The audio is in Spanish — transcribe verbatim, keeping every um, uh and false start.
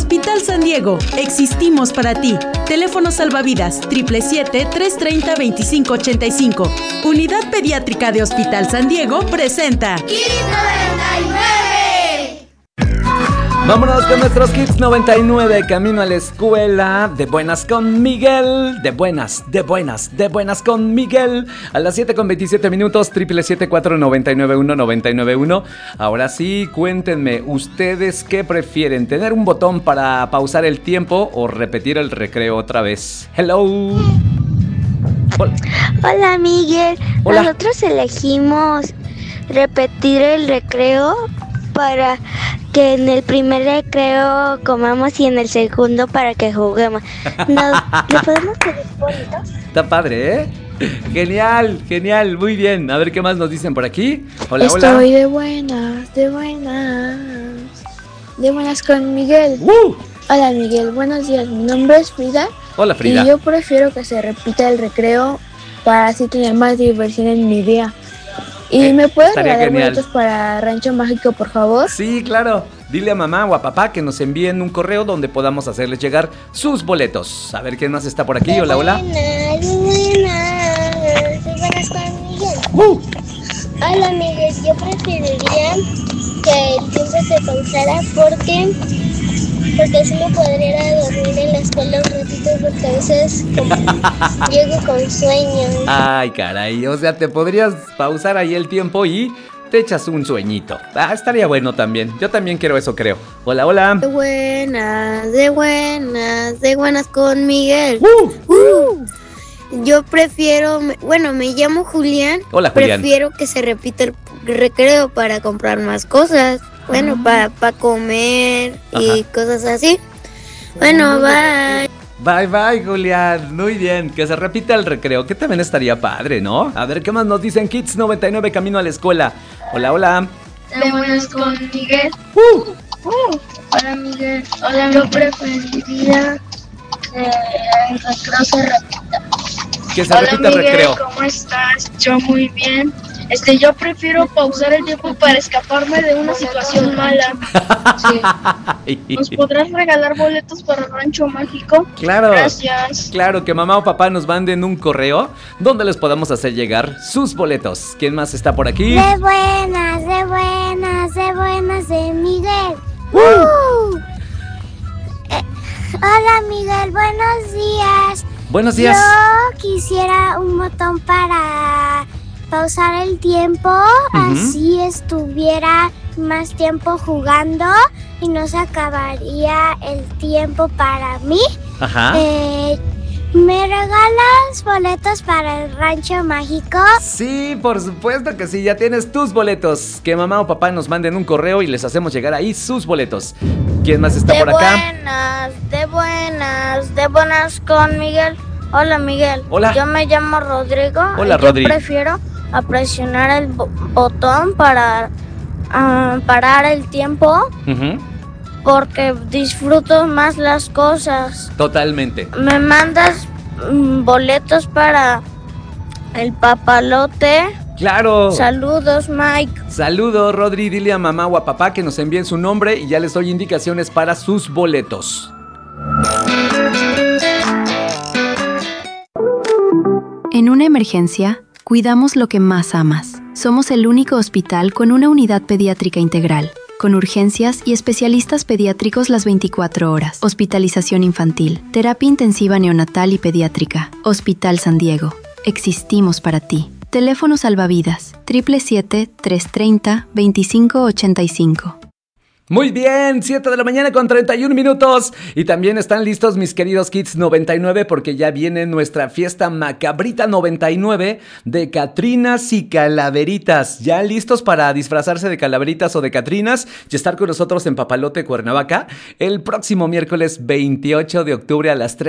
Hospital San Diego, existimos para ti. Teléfono salvavidas siete siete siete, tres tres cero, dos cinco ocho cinco. Unidad Pediátrica de Hospital San Diego presenta Kids noventa y nueve. Vámonos con nuestros Kids noventa y nueve, camino a la escuela. De buenas con Miguel, de buenas, de buenas, de buenas con Miguel. A las siete con veintisiete minutos, siete siete siete, cuatro nueve nueve uno, nueve nueve uno. Ahora sí, cuéntenme, ¿ustedes qué prefieren? ¿Tener un botón para pausar el tiempo o repetir el recreo otra vez? Hello. Hola, Hola Miguel. Hola. Nosotros elegimos repetir el recreo para que en el primer recreo comamos y en el segundo para que juguemos. ¿Nos, ¿Le podemos pedir bolitos? Está padre, ¿eh? Genial, genial, muy bien. A ver qué más nos dicen por aquí. Hola, Estoy hola. de buenas, de buenas, de buenas con Miguel. Uh. Hola Miguel, buenos días. Mi nombre es Frida. Hola, Frida. Y yo prefiero que se repita el recreo para así tener más diversión en mi día. ¿Y Eh, me puedes estaría regalar genial. boletos para Rancho Mágico, por favor? Sí, claro. Dile a mamá o a papá que nos envíen un correo donde podamos hacerles llegar sus boletos. A ver quién más está por aquí. Hola, hola. Buenas, buenas, de buenas con Miguel. Uh. Hola Miguel, yo preferiría que el tiempo se pausara porque porque así me podría ir a dormir en la escuela un ratito porque a veces como llego con sueño. Ay, caray. O sea, te podrías pausar ahí el tiempo y te echas un sueñito. Ah, estaría bueno también. Yo también quiero eso, creo. Hola, hola. De buenas, de buenas, de buenas con Miguel. Uh. Uh. Yo prefiero, bueno, me llamo Julián. Hola, Julián. Prefiero que se repita el recreo para comprar más cosas. Bueno, para pa comer y Ajá. cosas así. Bueno, bye. Bye, bye, Julián. Muy bien. Que se repita el recreo, que también estaría padre, ¿no? A ver qué más nos dicen Kids noventa y nueve, camino a la escuela. Hola, hola. De buenas con Miguel. Uh. Uh, hola Miguel. Hola, yo preferiría que el recreo se repita. Que se Hola repita el Miguel, recreo. ¿cómo estás? Yo muy bien. Este, yo prefiero pausar el tiempo para escaparme de una situación mala. Sí. ¿Nos podrás regalar boletos para el Rancho Mágico? Claro. Gracias. Claro, que mamá o papá nos manden un correo donde les podamos hacer llegar sus boletos. ¿Quién más está por aquí? De buenas, de buenas, de buenas de Miguel. Uh. Uh. Eh, hola Miguel, buenos días. Buenos días. Yo quisiera un botón para pausar el tiempo, Ujú. así estuviera más tiempo jugando y no se acabaría el tiempo para mí. Ajá. Eh, ¿Me regalas boletos para el Rancho Mágico? Sí, por supuesto que sí, ya tienes tus boletos. Que mamá o papá nos manden un correo y les hacemos llegar ahí sus boletos. ¿Quién más está De por acá? buenas, de buenas, de buenas con Miguel. Hola Miguel. Hola. Yo me llamo Rodrigo. Hola, y yo Rodri. prefiero a presionar el bo- botón para ah, parar el tiempo Ujú. porque disfruto más las cosas. Totalmente. Me mandas mm, boletos para el papalote. Claro. Saludos, Mike. Saludos, Rodri. Dile a mamá o a papá que nos envíen su nombre y ya les doy indicaciones para sus boletos. En una emergencia, cuidamos lo que más amas. Somos el único hospital con una unidad pediátrica integral, con urgencias y especialistas pediátricos las veinticuatro horas. Hospitalización infantil, terapia intensiva neonatal y pediátrica. Hospital San Diego. Existimos para ti. Teléfono salvavidas siete siete siete, tres tres cero, dos cinco ocho cinco. Muy bien, siete de la mañana con treinta y un minutos. Y también están listos mis queridos Kids noventa y nueve porque ya viene nuestra fiesta macabrita noventa y nueve de Catrinas y Calaveritas. ¿Ya listos para disfrazarse de calaveritas o de Catrinas y estar con nosotros en Papalote, Cuernavaca? El próximo miércoles veintiocho de octubre a las tres